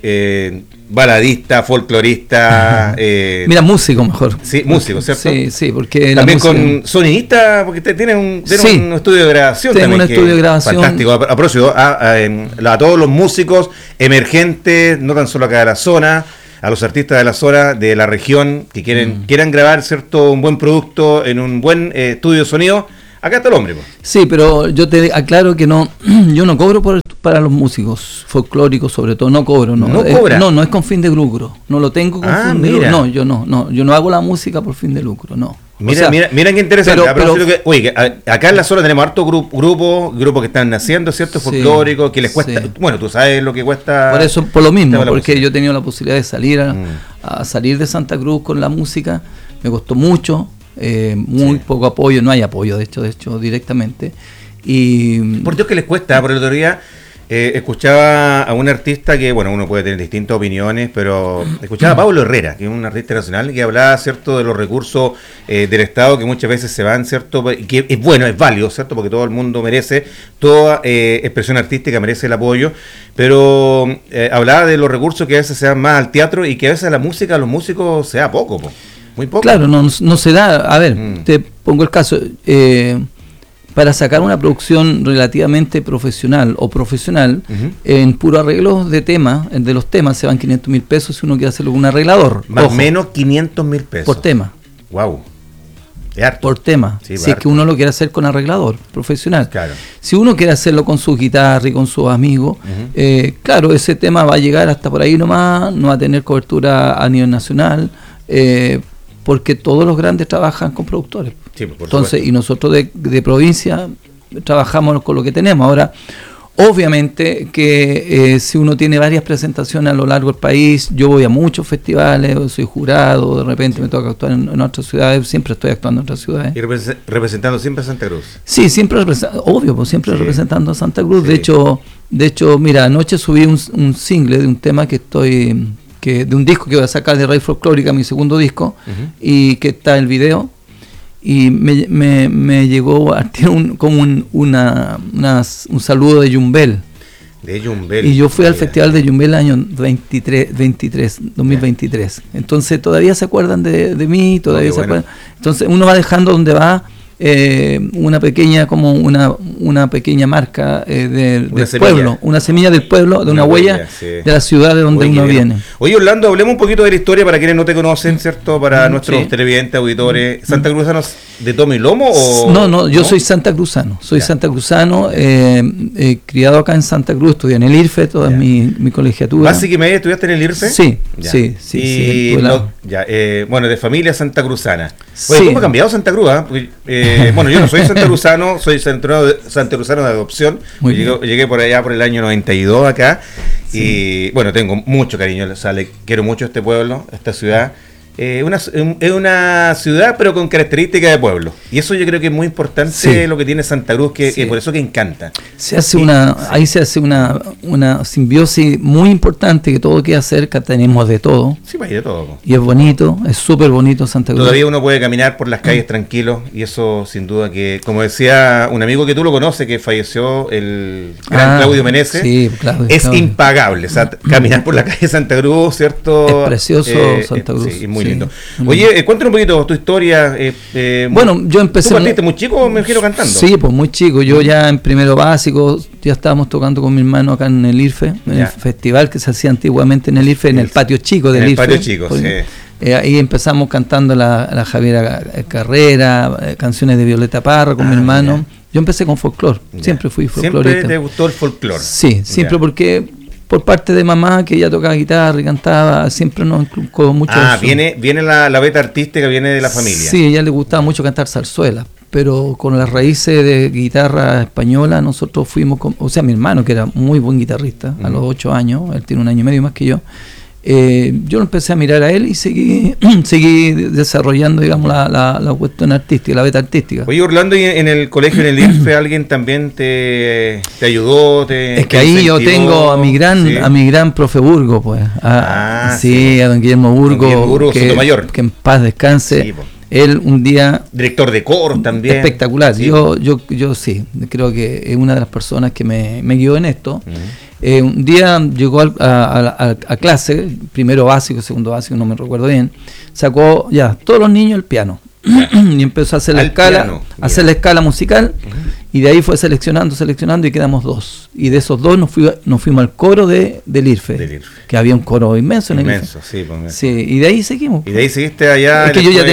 baladista, folclorista. Mira, músico mejor. Sí, músico, ¿cierto? Sí, porque también con sonidista, porque tienes un estudio de grabación. Tengo un estudio de grabación. Fantástico. A propósito, a todos los músicos emergentes, no tan solo acá de la zona, a los artistas de la zona, de la región, que quieran grabar, ¿cierto?, un buen producto en un buen estudio de sonido. Acá está el hombre. Pues. Sí, pero yo te aclaro que yo no cobro para los músicos folclóricos, sobre todo, no cobro. ¿No cobra? No es con fin de lucro. No lo tengo con fin de lucro. No, yo no hago la música por fin de lucro, no. Mira qué interesante. Acá en la zona tenemos harto grupos que están naciendo, ¿cierto? Folclóricos, que les cuesta. Bueno, tú sabes lo que cuesta. Por eso, por lo mismo, porque yo he tenido la posibilidad de salir a salir de Santa Cruz con la música. Me costó mucho. Muy poco apoyo, no hay apoyo de hecho directamente. Y por Dios que les cuesta, por el otro día escuchaba a un artista que, bueno, uno puede tener distintas opiniones, pero escuchaba a Pablo Herrera, que es un artista nacional que hablaba, ¿cierto?, de los recursos del Estado que muchas veces se van, ¿cierto?, que es bueno, es válido, ¿cierto?, porque todo el mundo merece, toda expresión artística merece el apoyo, pero hablaba de los recursos que a veces se dan más al teatro y que a veces a la música, a los músicos se da poco, muy poco. Claro, no se da. A ver, te pongo el caso. Para sacar una producción relativamente profesional o profesional, en puro arreglo de los temas se van 500.000 pesos si uno quiere hacerlo con un arreglador. Más o menos 500.000 pesos. Por tema. Wow. por tema. Sí, si es que uno lo quiere hacer con arreglador profesional. Claro. Si uno quiere hacerlo con su guitarra y con sus amigos, claro, ese tema va a llegar hasta por ahí nomás, no va a tener cobertura a nivel nacional, porque todos los grandes trabajan con productores. Sí, por Entonces, supuesto. y nosotros de provincia trabajamos con lo que tenemos. Ahora, obviamente que si uno tiene varias presentaciones a lo largo del país, yo voy a muchos festivales, soy jurado, de repente me toca actuar en otras ciudades, siempre estoy actuando en otras ciudades. Y representando siempre a Santa Cruz. Sí, siempre obvio, pues siempre representando a Santa Cruz. De hecho, mira, anoche subí un single de un tema que de un disco que voy a sacar de Raíz Folclórica, mi segundo disco, y que está el video. Y me llegó a tirar un saludo de Yumbel. De Yumbel. Y yo fui al festival de Yumbel el año 2023. Entonces todavía se acuerdan de mí, todavía se acuerdan. Entonces uno va dejando donde va una pequeña marca del pueblo, una semilla del pueblo, de una huella de la ciudad de donde uno viene. Oye, Orlando, hablemos un poquito de la historia para quienes no te conocen, ¿cierto? Para nuestros televidentes, auditores. ¿Santa Cruzanos de tomo y lomo? O, no, yo soy santacruzano. Criado acá en Santa Cruz, estudié en el IRFE, toda mi colegiatura. ¿Básica y media estudiaste en el IRFE? Sí. Bueno, de familia santacruzana. Oye, ¿cómo ha cambiado Santa Cruz? Bueno, yo no soy santacruzano, soy santacruzano de adopción. Llegué por allá por el año 92 acá. Y bueno, tengo mucho cariño, o sea, le quiero mucho a este pueblo, a esta ciudad. Es una ciudad pero con características de pueblo, y eso yo creo que es muy importante, lo que tiene Santa Cruz, que por eso que encanta. Ahí se hace una simbiosis muy importante, que todo queda cerca, tenemos de todo. Sí, hay de todo. Y es bonito, es súper bonito Santa Cruz. Todavía uno puede caminar por las calles tranquilo, y eso sin duda que, como decía un amigo que tú lo conoces, que falleció, el gran Claudio Meneses, Claudio. Impagable, o sea, caminar por la calle Santa Cruz, ¿cierto? Es precioso Santa Cruz. Sí, muy lindo. Oye, cuéntanos un poquito tu historia. Bueno, yo empecé... ¿Tú partiste muy chico, me imagino, cantando? Sí, pues muy chico. Yo ya en primero básico, ya estábamos tocando con mi hermano acá en el IRFE, en el festival que se hacía antiguamente en el IRFE, en el patio chico del IRFE. En el patio chico, sí. Ahí empezamos cantando la Javiera Carrera, canciones de Violeta Parra con mi hermano. Yo empecé con folclore, siempre fui folclorista. ¿Siempre te gustó el folclore? Sí, siempre porque... por parte de mamá, que ella tocaba guitarra y cantaba, siempre nos inculcó mucho eso. Viene la beta artística, viene de la familia. Sí, a ella le gustaba mucho cantar zarzuela, pero con las raíces de guitarra española nosotros fuimos, mi hermano, que era muy buen guitarrista, a los 8 años, él tiene 1 año y medio más que yo, yo lo empecé a mirar a él y seguí desarrollando, digamos, la cuestión artística, la beta artística. Oye, Orlando, ¿y en el colegio, en el IRFE, alguien también te ayudó? Es que ahí yo tengo a mi gran profe Burgo, pues. A don Guillermo Burgo, Sotomayor, que en paz descanse. Sí, él un día... director de coro también. Espectacular. Sí. Yo sí, creo que es una de las personas que me guió en esto. Un día llegó a clase, primero básico, segundo básico, no me recuerdo bien, sacó ya todos los niños el piano y empezó a hacer la escala musical, y de ahí fue seleccionando y quedamos 2, y de esos 2 nos fuimos al coro del IRFE, que había un coro inmenso en el IRFE. Sí, y de ahí seguimos. Y de ahí seguiste allá. Es que yo ya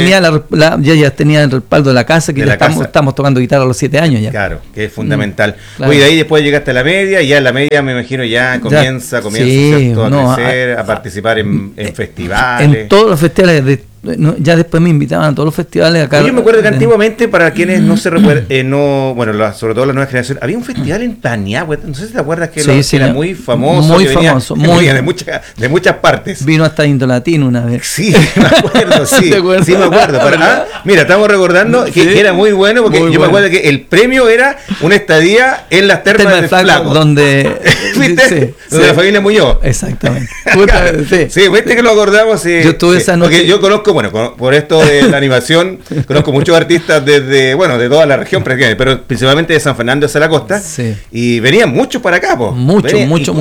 tenía el respaldo de la casa, que estamos tocando guitarra a los 7 años ya. Claro, que es fundamental. Claro. Oye, de ahí después llegaste a la media, y ya en la media me imagino ya comienza ¿cierto? A crecer, a participar en festivales. En todos los festivales ya después me invitaban a todos los festivales acá. Yo me acuerdo que antiguamente, para quienes no se recuerdan, sobre todo la nueva generación, había un festival en Paniagua, no sé si te acuerdas, que era muy famoso. Muy famoso. Venía de muchas partes. Vino hasta Indolatino una vez. Sí, me acuerdo, sí. Sí me acuerdo. Mira, estamos recordando que era muy bueno, porque yo me acuerdo que el premio era una estadía en las termas del Flaco. Donde ¿viste? Donde la familia Muñoz. Exactamente. Sí, viste que lo acordamos. Yo tuve esa noche. Porque yo conozco, por esto de la animación, conozco muchos artistas de toda la región, pero principalmente de San Fernando hacia la costa, y venían muchos para acá, pues. Mucho.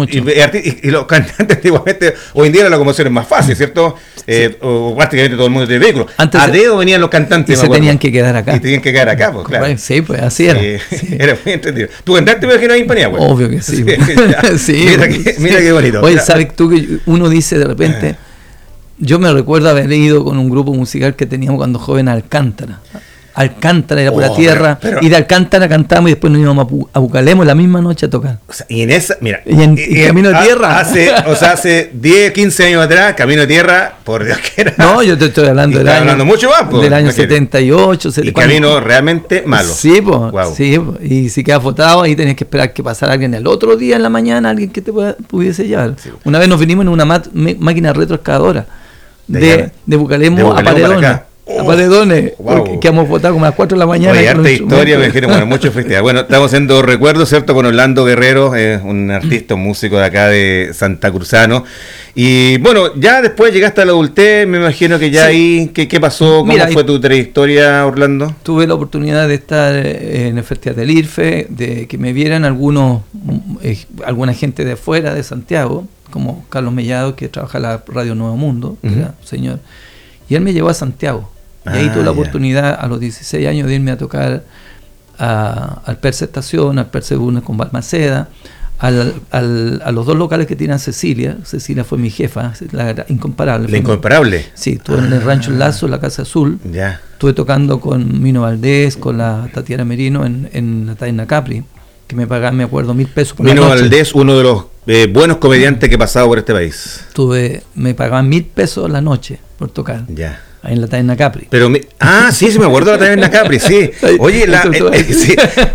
Y los cantantes antiguamente, hoy en día la locomoción es más fácil, ¿cierto? O prácticamente todo el mundo tiene vehículos. Antes a dedo venían los cantantes. Y se tenían que quedar acá. Y tenían que quedar acá, pues, claro. Sí, pues así era. Era muy entendido. ¿Tú cantaste, me imagino, ahí en Paniagua? Obvio que sí. Sí. Mira qué bonito. Oye, ¿sabes tú que uno dice de repente... Yo me recuerdo haber ido con un grupo musical que teníamos cuando joven a Alcántara. Alcántara era pura Oh, tierra, pero- y de Alcántara cantamos y después nos íbamos a Bucalemo la misma noche a tocar. O sea, y en esa, mira, Y Camino de Tierra. Hace 10, 15 años atrás, Camino de Tierra, por Dios que era. No, yo te estoy hablando Y del estaba año, hablando mucho más, po, del año imagínate. 78, Y Camino realmente malo. Sí, pues, Guau. sí, po. Y si quedas votado, ahí tenés que esperar que pasara alguien el otro día en la mañana, alguien que te pudiese llevar. Una vez nos vinimos en una máquina retroexcavadora de Bucalemo, de Bucalemo a Paredones. para acá. A Paredones, Wow. porque quedamos votados como a las 4 de la mañana. Oye, con harta los historia, me instrumentos. dijeron, bueno, mucho festival. Bueno, estamos haciendo recuerdos, ¿cierto? Con Orlando Guerrero, un artista, un músico de acá de Santa Cruzano. Y bueno, ya después llegaste a la adultez, me imagino que ya Sí. ahí, ¿qué pasó? ¿Cómo Mira, fue tu trayectoria, Orlando? Tuve la oportunidad de estar en el Festival del IRFE, de que me vieran alguna gente de afuera de Santiago, como Carlos Mellado, que trabaja en la Radio Nuevo Mundo, que era un señor, y él me llevó a Santiago. Y ahí tuve la oportunidad a los 16 años de irme a tocar al Perse Estación, al Perse Burnes con Balmaceda, a los dos locales que tiene Cecilia. Cecilia fue mi jefa, la incomparable. La incomparable. Sí, estuve en el Rancho El Lazo, en la Casa Azul. Ya. Estuve tocando con Mino Valdés, con la Tatiana Merino en la Taina Capri, que me pagaban, me acuerdo, 1.000 pesos por Mino la noche. Valdés, uno de los buenos comediantes que ha pasado por este país. Me pagaban 1.000 pesos la noche por tocar. Ya. Ahí en la Taina Capri. Pero sí me acuerdo de la Taberna Capri, sí. Oye, sí,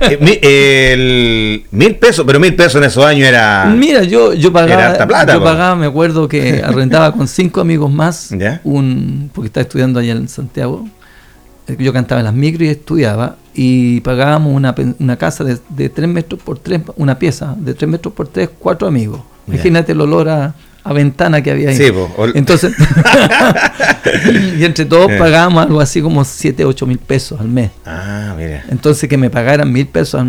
el 1.000 pesos, pero 1.000 pesos en esos años era. Mira, yo era pagaba, harta plata, po. me acuerdo que arrendaba con 5 amigos más, ¿Ya? porque estaba estudiando allá en Santiago. Yo cantaba en las micros y estudiaba, y pagábamos una casa de 3 metros por 3, una pieza de 3 metros por 3, 4 amigos. Ya. Imagínate el olor a ventana que había ahí. Sí, po. Entonces, y entre todos pagábamos algo así como 7, 8 mil pesos al mes. Ah, mira. Entonces que me pagaran 1.000 pesos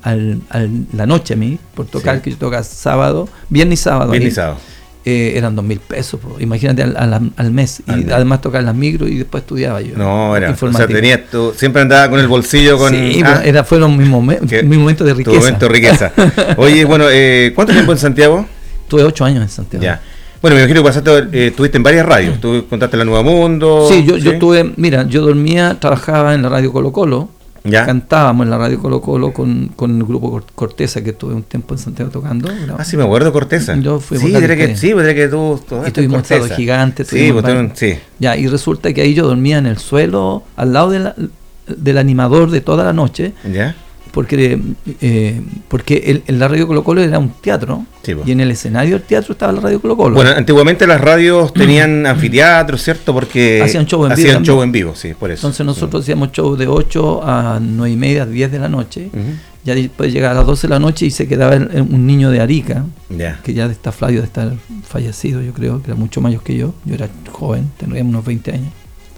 la noche a mí, por tocar, que yo tocaba sábado, viernes y sábado. Viernes y ahí. sábado. Eran 2.000 pesos, po. Imagínate al mes. Y además tocar en las micros y después estudiaba yo. No, era. O sea, informática. siempre andaba con el bolsillo con. Sí, fueron mis momentos de riqueza. Tu momento de riqueza. Oye, bueno, ¿cuánto tiempo en Santiago? Tuve 8 años en Santiago. Ya. Bueno, me imagino que estuviste en varias radios. Tú contaste la Nueva Mundo. Sí, yo estuve, mira, yo trabajaba en la radio Colo Colo. ¿Ya? Cantábamos en la radio Colo Colo con el grupo Cortesa, que estuve un tiempo en Santiago tocando. Sí, me acuerdo de Cortesa. Yo fui sí, diré que tú y tuvimos Estado Gigante. Sí, sí. Ya, y resulta que ahí yo dormía en el suelo, al lado del animador de toda la noche. ¿Ya? Porque en la radio Colo Colo era un teatro, sí, y en el escenario del teatro estaba la radio Colo Colo. Bueno, antiguamente las radios tenían anfiteatros, ¿cierto? Porque hacían show en vivo. Sí, por eso. Entonces nosotros hacíamos show de 8 a 9 y media, 10 de la noche. Ya después llegaba a las 12 de la noche y se quedaba un niño de Arica, que ya está Flavio de estar fallecido, yo creo, que era mucho mayor que yo. Yo era joven, tenía unos 20 años.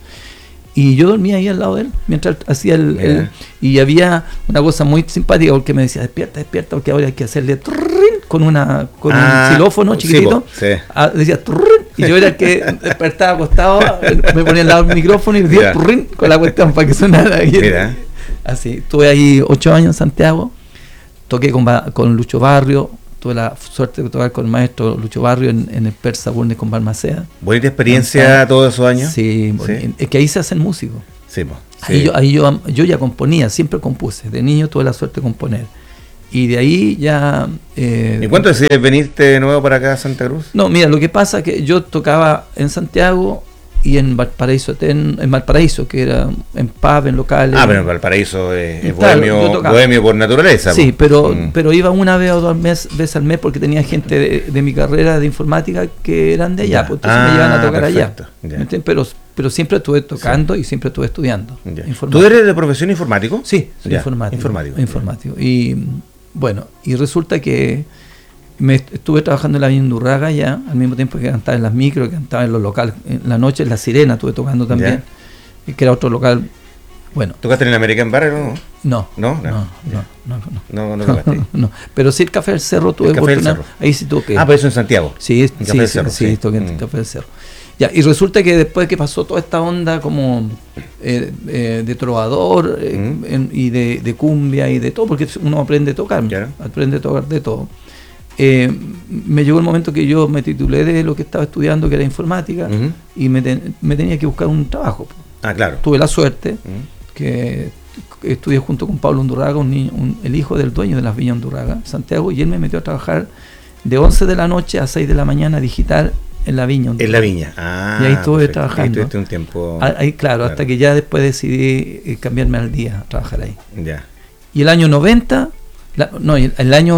Y yo dormía ahí al lado de él mientras hacía y había una cosa muy simpática porque me decía, despierta, porque ahora hay que hacerle con un xilófono chiquitito. Sí. Decía y yo era el que despertaba acostado, me ponía al lado del micrófono y decía con la cuestión para que sonara. Así, estuve ahí 8 años en Santiago, toqué con Lucho Barrio. Tuve la suerte de tocar con el maestro Lucho Barrio en el Persa Burnes con Balmaceda. ¿Bonita experiencia todos esos años? Sí, es que ahí se hacen músicos. Sí, Ahí yo ya componía, siempre compuse. De niño tuve la suerte de componer. Y de ahí ya... ¿Y cuánto decides venirte de nuevo para acá a Santa Cruz? No, mira, lo que pasa es que yo tocaba en Santiago y en Valparaíso, que era en pub, en locales. Pero en Valparaíso es claro, bohemio por naturaleza. Sí, pero iba una vez o 2 veces al mes porque tenía gente de mi carrera de informática que eran de allá, pues entonces me llevan a tocar perfecto, allá. Pero siempre estuve tocando y siempre estuve estudiando. ¿Tú eres de profesión informático? Sí, soy informático. Y bueno, y resulta que estuve trabajando en la Vindurraga ya, al mismo tiempo que cantaba en las micros, que cantaba en los locales. En la noche en La Sirena estuve tocando también, que era otro local. Bueno. ¿Tocaste en el American Bar o no? No. No tocaste. No, pero sí el Café del Cerro tuve oportunidad. Ahí sí toqué. Pero eso en Santiago. Sí, toqué en el Café del Cerro. Ya, y resulta que después que pasó toda esta onda como de trovador y de cumbia y de todo, porque uno aprende a tocar, aprende a tocar de todo. Me llegó el momento que yo me titulé de lo que estaba estudiando, que era informática, y me tenía que buscar un trabajo. Claro. Tuve la suerte que estudié junto con Pablo Undurraga, el hijo del dueño de las viñas Undurraga, Santiago, y él me metió a trabajar de 11 de la noche a 6 de la mañana digital en la viña Undurraga. En la viña, y ahí estuve trabajando. Ahí estuviste un tiempo. Ahí, claro, hasta que ya después decidí cambiarme al día a trabajar ahí. Ya. Y el año 90, el año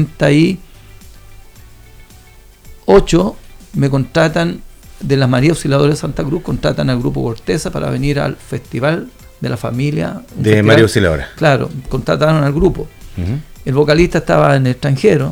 88 me contratan de las María Auxiliadora de Santa Cruz, contratan al Grupo Corteza para venir al Festival de la Familia. De María Auxiliadora. Claro, contrataron al grupo. El vocalista estaba en el extranjero,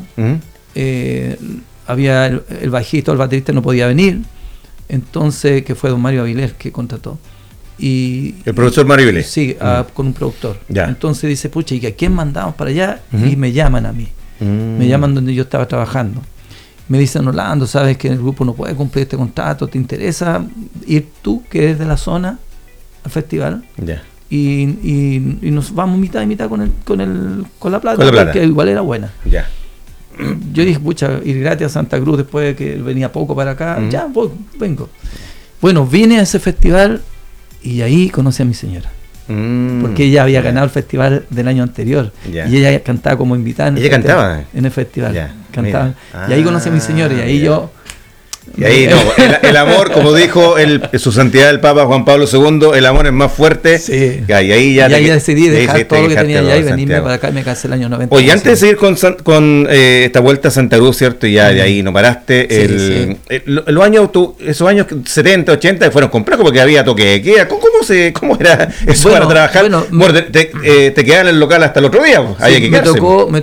había el bajista, el baterista no podía venir, entonces, que fue don Mario Avilés que contrató. Y el profesor Mario Avilés. Sí, con un productor. Ya. Entonces dice, pucha, ¿y a quién mandamos para allá? Y me llaman a mí. Me llaman donde yo estaba trabajando. Me dicen, Orlando, sabes que el grupo no puede cumplir este contrato, ¿te interesa ir tú, que eres de la zona, al festival? Ya. Y nos vamos mitad y mitad con la plata, con la plata, que igual era buena. Ya. Yo dije, pucha, ir gratis a Santa Cruz después de que venía poco para acá, ya, pues, vengo. Bueno, vine a ese festival y ahí conocí a mi señora. Porque ella había ganado el festival del año anterior. Y ella cantaba como invitada en el festival. Cantaba. Y ahí conocí a mi señora y ahí yo... Y ahí el amor, como dijo su santidad el Papa Juan Pablo II, el amor es más fuerte. Sí. Y ahí ya decidí dejar todo lo que tenía allá y venirme para acá y me casé el año 90. Oye, antes de seguir con esta vuelta a Santa Cruz, ¿cierto? Y ya de ahí no paraste. Los años, esos años 70, 80 fueron complejos porque había toque de queda. ¿Cómo era eso para trabajar? Bueno, te quedaban en el local hasta el otro día. Había que quedarse.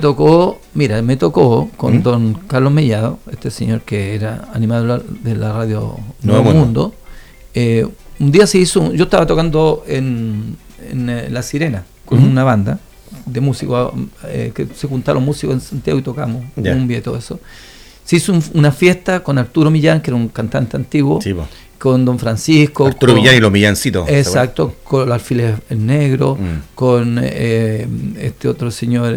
Me tocó con don Carlos Mellado, este señor que era animador de la radio Nuevo Mundo. Un día se hizo, yo estaba tocando en La Sirena con una banda de músicos, que se juntaron músicos en Santiago y tocamos cumbia y todo eso. Se hizo una fiesta con Arturo Millán, que era un cantante antiguo, con don Francisco. Arturo Millán y los Millancitos. Exacto, con el Alfiles el Negro, con este otro señor...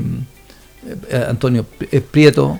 Antonio Prieto,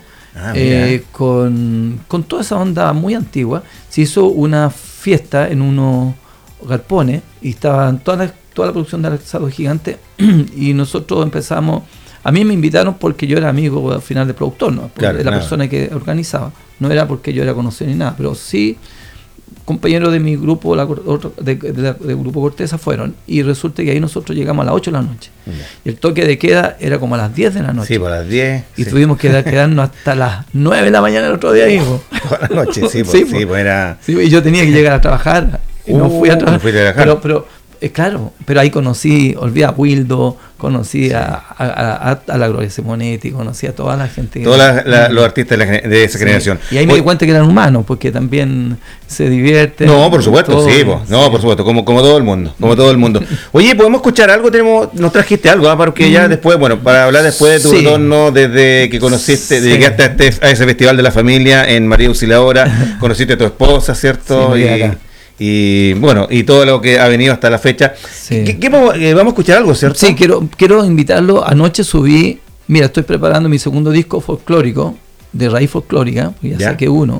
con toda esa onda muy antigua. Se hizo una fiesta en unos galpones y estaban toda la producción de Alzado Gigante y nosotros empezamos. A mí me invitaron porque yo era amigo al final de productor, ¿no? De la persona que organizaba, no era porque yo era conocido ni nada, pero sí compañeros de mi grupo, de Grupo Corteza, fueron, y resulta que ahí nosotros llegamos a las 8 de la noche. Y el toque de queda era como a las 10 de la noche. Sí, por las 10. Y tuvimos que quedarnos hasta las 9 de la mañana el otro día, hijo. Por la noche, era... Sí, y yo tenía que llegar a trabajar, y no fui a trabajar. Claro, pero ahí olvidé a Wildo, conocí a la Gloria Simonetti, conocí a toda la gente. Todos los artistas de esa generación. Y ahí me di cuenta que eran humanos, porque también se divierten. No, por supuesto, por supuesto, como todo el mundo. Oye, ¿podemos escuchar algo? Nos trajiste algo, porque ya después, para hablar después de tu retorno, desde que conociste, llegaste a ese Festival de la Familia en María Auxiliadora, conociste a tu esposa, ¿cierto? Y todo lo que ha venido hasta la fecha. Vamos a escuchar algo, ¿cierto? Sí, quiero invitarlo. Anoche subí, estoy preparando mi segundo disco folclórico, de raíz folclórica, ya saqué uno.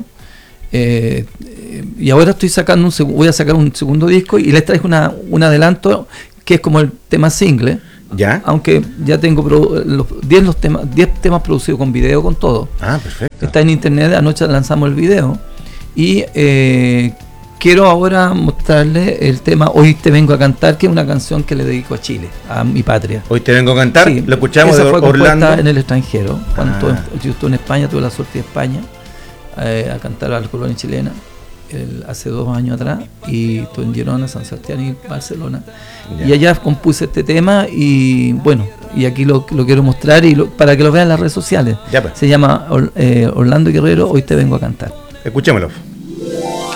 Y ahora voy a sacar un segundo disco y les traigo un adelanto que es como el tema single. Aunque ya tengo 10 temas producidos con video, con todo. Perfecto. Está en internet, anoche lanzamos el video. Y quiero ahora mostrarle el tema Hoy te vengo a cantar, que es una canción que le dedico a Chile, a mi patria. Hoy te vengo a cantar, lo escuchamos esa de fue Orlando. En el extranjero. Cuando yo estuve en España, tuve la suerte de España a cantar a la colonia chilena hace 2 años atrás, y estuve en Girona, San Sebastián y Barcelona. Y allá compuse este tema y aquí lo quiero mostrar para que lo vean en las redes sociales. Se llama Orlando Guerrero, Hoy te vengo a cantar. Escuchémoslo.